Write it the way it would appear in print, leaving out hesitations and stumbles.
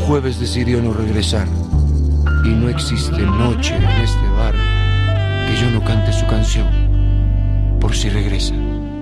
jueves decidió no regresar. Y no existe noche en este bar que yo no cante su canción por si regresa.